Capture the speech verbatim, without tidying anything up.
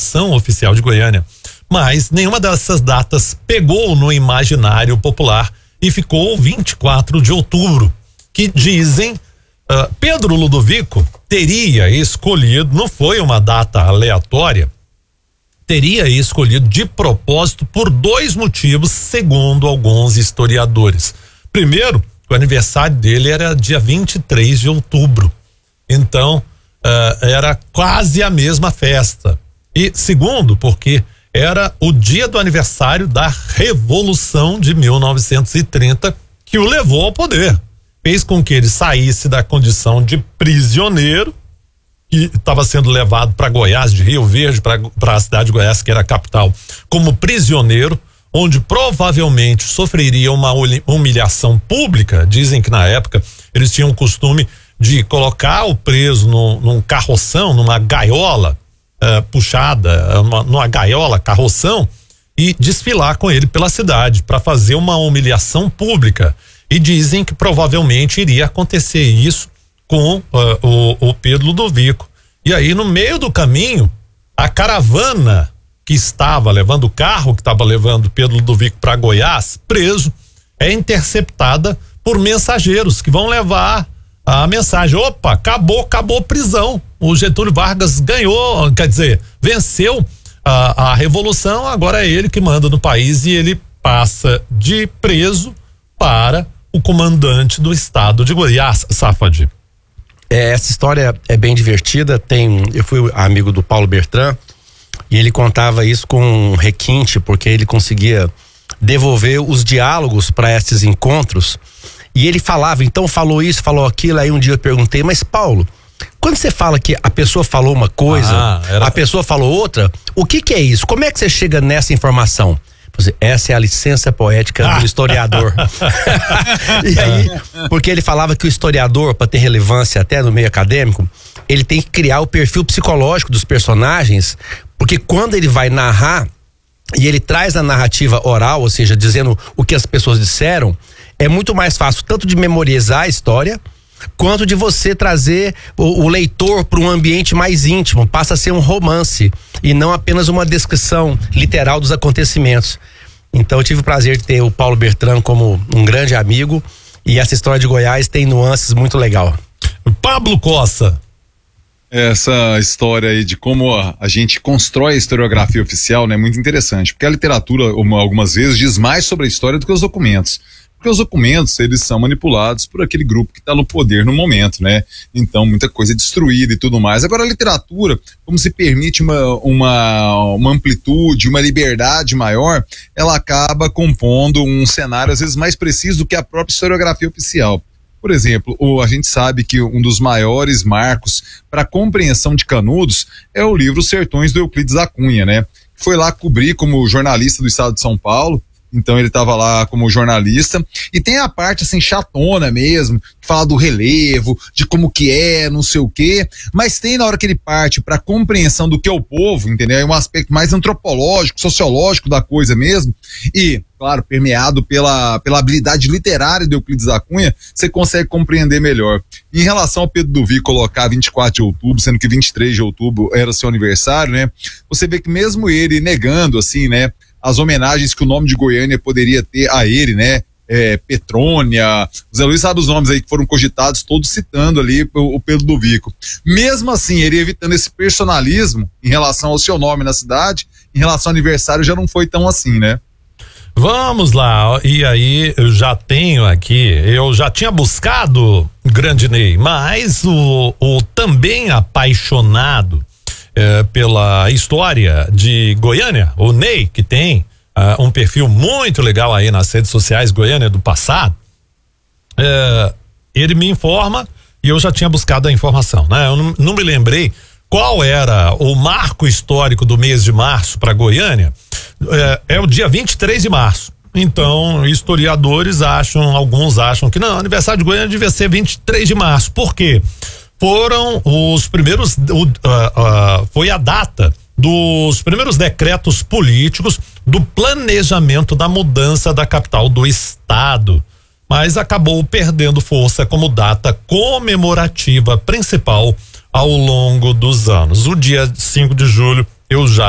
inauguração oficial de Goiânia. Mas nenhuma dessas datas pegou no imaginário popular e ficou vinte e quatro de outubro, que dizem uh, Pedro Ludovico teria escolhido, não foi uma data aleatória, teria escolhido de propósito por dois motivos, segundo alguns historiadores. Primeiro, o aniversário dele era dia vinte e três de outubro, então uh, era quase a mesma festa. E segundo, porque era o dia do aniversário da Revolução de mil novecentos e trinta, que o levou ao poder. Fez com que ele saísse da condição de prisioneiro, que estava sendo levado para Goiás, de Rio Verde, para a cidade de Goiás, que era a capital, como prisioneiro, onde provavelmente sofreria uma humilhação pública. Dizem que na época eles tinham o costume de colocar o preso num, num carroção, numa gaiola, Uh, puxada, uma, numa gaiola, carroção, e desfilar com ele pela cidade para fazer uma humilhação pública. E dizem que provavelmente iria acontecer isso com uh, o, o Pedro Ludovico. E aí, no meio do caminho, a caravana que estava levando o carro, que estava levando Pedro Ludovico para Goiás, preso, é interceptada por mensageiros que vão levar a mensagem: opa, acabou, acabou prisão. O Getúlio Vargas ganhou, quer dizer, venceu a, a revolução, agora é ele que manda no país, e ele passa de preso para o comandante do estado de Goiás, Safadi. É, essa história é bem divertida. Tem, eu fui amigo do Paulo Bertrand e ele contava isso com um requinte, porque ele conseguia devolver os diálogos para esses encontros. E ele falava, então falou isso, falou aquilo. Aí um dia eu perguntei: mas Paulo, quando você fala que a pessoa falou uma coisa, ah, era... a pessoa falou outra, o que que é isso? Como é que você chega nessa informação? Essa é a licença poética do historiador. E aí, porque ele falava que o historiador, para ter relevância até no meio acadêmico, ele tem que criar o perfil psicológico dos personagens, porque quando ele vai narrar e ele traz a narrativa oral, ou seja, dizendo o que as pessoas disseram, é muito mais fácil tanto de memorizar a história, quanto de você trazer o, o leitor para um ambiente mais íntimo. Passa a ser um romance e não apenas uma descrição literal dos acontecimentos. Então eu tive o prazer de ter o Paulo Bertrand como um grande amigo, e essa história de Goiás tem nuances muito legal. Pablo Costa. Essa história aí de como a, a gente constrói a historiografia oficial, né, é muito interessante, porque a literatura uma, algumas vezes diz mais sobre a história do que os documentos. Porque os documentos, eles são manipulados por aquele grupo que está no poder no momento, né? Então, muita coisa é destruída e tudo mais. Agora, a literatura, como se permite uma, uma, uma amplitude, uma liberdade maior, ela acaba compondo um cenário, às vezes, mais preciso do que a própria historiografia oficial. Por exemplo, o, a gente sabe que um dos maiores marcos para a compreensão de Canudos é o livro Sertões do Euclides da Cunha, né? Foi lá cobrir como jornalista do estado de São Paulo. Então ele estava lá como jornalista, e tem a parte assim chatona mesmo, que fala do relevo, de como que é, não sei o quê, mas tem na hora que ele parte para a compreensão do que é o povo, entendeu? É um aspecto mais antropológico, sociológico da coisa mesmo, e claro, permeado pela, pela habilidade literária de Euclides da Cunha, você consegue compreender melhor. Em relação ao Pedro Ludovico colocar vinte e quatro de outubro, sendo que vinte e três de outubro era seu aniversário, né? Você vê que mesmo ele negando assim, né, as homenagens que o nome de Goiânia poderia ter a ele, né? É, Petrônia, o Zé Luiz sabe os nomes aí que foram cogitados, todos citando ali o, o Pedro Ludovico. Mesmo assim, ele evitando esse personalismo em relação ao seu nome na cidade, em relação ao aniversário já não foi tão assim, né? Vamos lá, e aí eu já tenho aqui, eu já tinha buscado Grande Ney, mas o, o também apaixonado É, pela história de Goiânia, o Ney, que tem uh, um perfil muito legal aí nas redes sociais, Goiânia do passado, uh, ele me informa, e eu já tinha buscado a informação, né? Eu não, não me lembrei qual era o marco histórico do mês de março para Goiânia. Uh, é o dia vinte e três de março. Então, historiadores acham, alguns acham que não, o aniversário de Goiânia devia ser vinte e três de março. Por quê? Foram os primeiros, uh, uh, foi a data dos primeiros decretos políticos do planejamento da mudança da capital do estado, mas acabou perdendo força como data comemorativa principal ao longo dos anos. O dia cinco de julho eu já